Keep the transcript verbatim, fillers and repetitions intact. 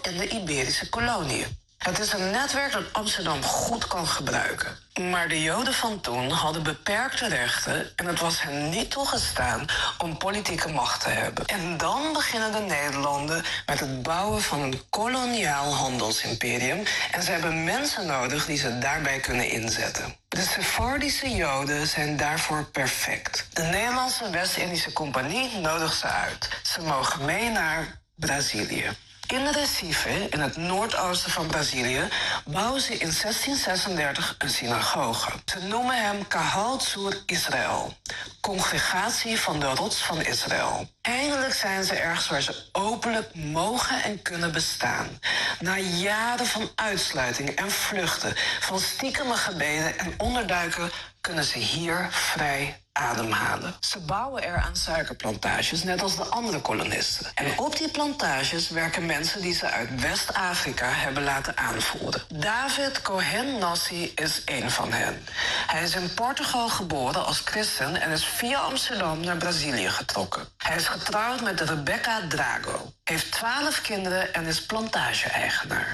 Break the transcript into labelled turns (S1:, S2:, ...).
S1: en de Iberische koloniën. Het is een netwerk dat Amsterdam goed kan gebruiken. Maar de Joden van toen hadden beperkte rechten en het was hen niet toegestaan om politieke macht te hebben. En dan beginnen de Nederlanden met het bouwen van een koloniaal handelsimperium en ze hebben mensen nodig die ze daarbij kunnen inzetten. De Sephardische Joden zijn daarvoor perfect. De Nederlandse West-Indische Compagnie nodigt ze uit. Ze mogen mee naar Brazilië. In Recife, in het noordoosten van Brazilië, bouwen ze in zestien zesendertig een synagoge. Ze noemen hem Kahal Tzur Israël, congregatie van de rots van Israël. Eindelijk zijn ze ergens waar ze openlijk mogen en kunnen bestaan. Na jaren van uitsluiting en vluchten, van stiekeme gebeden en onderduiken, kunnen ze hier vrij ademhalen. Ze bouwen er aan suikerplantages, net als de andere kolonisten. En op die plantages werken mensen die ze uit West-Afrika hebben laten aanvoeren. David Cohen Nassi is een van hen. Hij is in Portugal geboren als christen en is via Amsterdam naar Brazilië getrokken. Hij is getrouwd met Rebecca Drago, heeft twaalf kinderen en is plantage-eigenaar.